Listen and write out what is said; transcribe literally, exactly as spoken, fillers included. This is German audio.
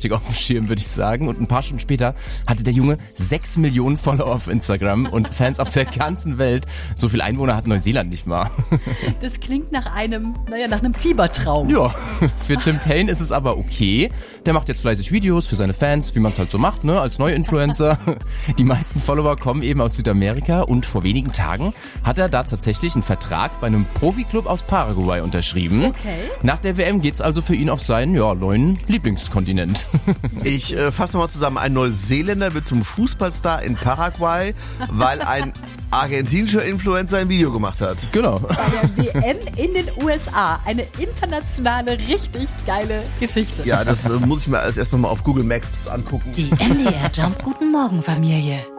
richtig auf dem Schirm, würde ich sagen. Und ein paar Stunden später hatte der Junge sechs Millionen Follower auf Instagram und Fans auf der ganzen Welt. So viel Einwohner hat Neuseeland nicht mal. Das klingt nach einem, naja, nach einem Fiebertraum. Ja, für Tim Payne ist es aber okay. Der macht jetzt fleißig Videos für seine Fans, wie man es halt so macht, ne, als Neuinfluencer. Die meisten Follower kommen eben aus Südamerika und vor wenigen Tagen hat er da tatsächlich einen Vertrag bei einem Profiklub aus Paraguay unterschrieben. Okay. Nach der W M geht's also für ihn auf seinen, ja, neuen Lieblingskontinent. Ich äh, fasse nochmal zusammen. Ein Neuseeländer wird zum Fußballstar in Paraguay, weil ein argentinischer Influencer ein Video gemacht hat. Genau. Bei der W M in den U S A. Eine internationale, richtig geile Geschichte. Ja, das äh, muss ich mir alles erstmal mal auf Google Maps angucken. Die M D R Jump Guten Morgen Familie.